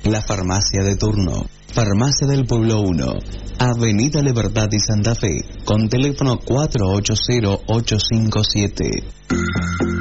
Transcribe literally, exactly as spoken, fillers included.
La farmacia de turno. Farmacia del Pueblo uno, Avenida Libertad y Santa Fe, con teléfono cuatro ocho cero, ocho cinco siete.